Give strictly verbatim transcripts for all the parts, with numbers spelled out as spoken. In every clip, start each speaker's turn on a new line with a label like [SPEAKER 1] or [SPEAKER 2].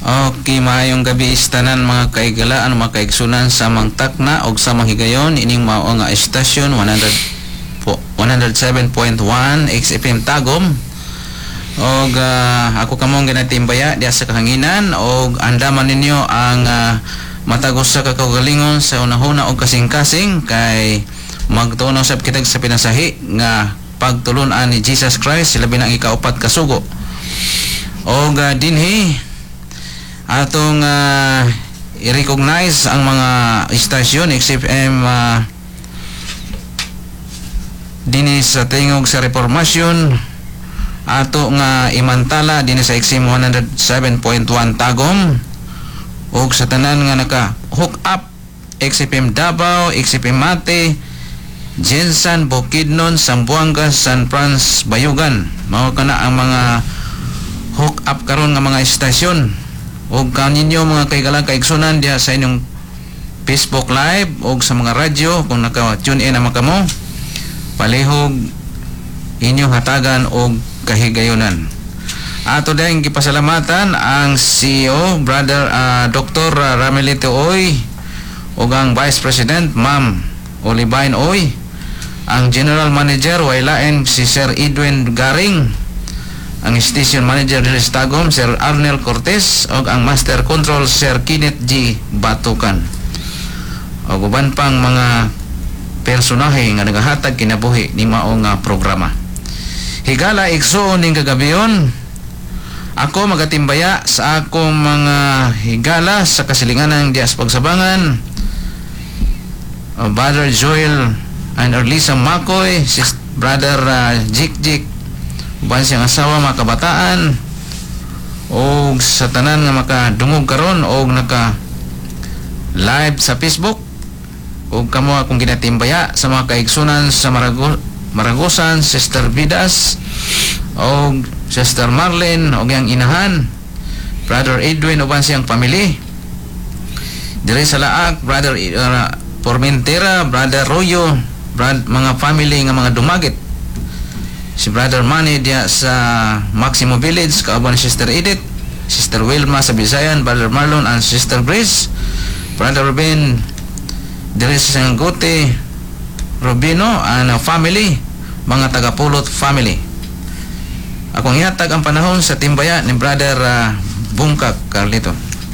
[SPEAKER 1] Okay, maayong gabi istanan mga kaigalaan, mga kaigsunan sa Mangtakna o sa Mahigayon. Ining mao nga estasyon one hundred, one oh seven point one X F M Tagum. Og uh, ako kamong ginatimbaya diya sa kahanginan og andaman ninyo ang uh, matagos sa kakaugalingon sa unahuna og kasing-kasing kay magtunaw sab kitag sa pinasahi nga pagtulon-an ni Jesus Christ sila binang ikaupat kasugo. Og uh, dinhi atong uh, i-recognize ang mga istasyon X F M uh, dinhi sa tingog sa reformasyon ato nga imantala dinhi sa X M one oh seven point one Tagum ug sa tanan nga naka hook up X F M Davao, X F M Mate, Jensan, Bukidnon, Zamboanga, San Franz, Bayugan. Mao kana ang mga hook up karon nga mga istasyon. Og kaninyo mga kaigalang kaigsunan diya sa inyong Facebook Live og sa mga radyo kung naka-tune in naman kamo, palihog inyong hatagan og kahigayunan. Ato dayang gipasalamatan ang C E O Brother uh, Doctor Ramelito Oy ug ang Vice President Ma'am Olivine Oy, ang General Manager waylaen si Sir Edwin Garing, ang Station Manager del Tagum Sir Arnel Cortez ug ang Master Control Sir Kenneth G. Batukan ug uban pang mga personahe nga nagahatag kinabuhi ni mao nga programa. Higala igsuon ning kagabiyon ako magatimbaya sa akong mga higala sa kasilinganan diya sa pagsabangan, uh, Brother Joel and Orlisa Makoy, Sis Brother uh, Jik Jik uban siyang asawa mga kabataan o sa tanan nga makadungog karon o naka live sa Facebook o kamo akong ginatimbaya sa mga kaigsunan sa Marago, Maragosan, Sister Vidas o Sister Marlene o yang inahan, Brother Edwin uban siyang family dire sa Laak, Brother uh, Formentera, Brother Royo, brad, mga family nga mga dumagit, si Brother Manny diya sa Maximo Village, kauban Sister Edith, Sister Wilma sa Bisayan, Brother Marlon and Sister Grace, Brother Ruben dire sa Sangote, Rubino and family, mga tagapulot family. Akong ihatag ang panahon sa timbaya ni Brother uh, Bungkak Carlito.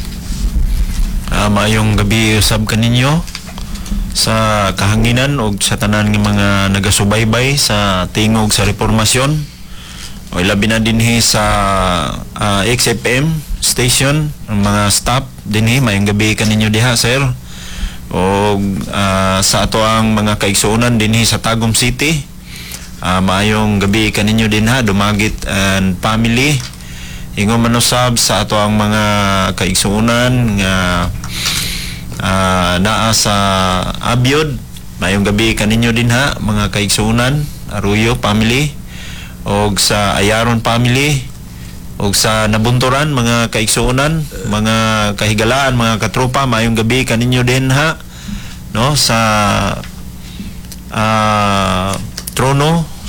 [SPEAKER 2] Uh, maayong gabi usab kaninyo sa kahanginan o sa tanan ng mga nagasubaybay sa tingog sa reformasyon o labi na dinhi sa uh, X F M station, ang mga staff dinhi. Mayong gabi kaninyo diha sir o uh, sa ato ang mga kaigsuonan dinhi sa Tagum City. Uh, maayong gabi kaninyo din ha, dumagit and family ingon manusab sa ato ang mga kaigsuonan nga Uh, naa sa Abiod. Mayong gabi kaninyo din ha, mga kaigsunan, Arroyo family og sa Ayaron family og sa Nabunturan mga kaigsunan, mga kahigalaan, mga katropa. Mayong gabi kaninyo din ha, no, sa uh, Trono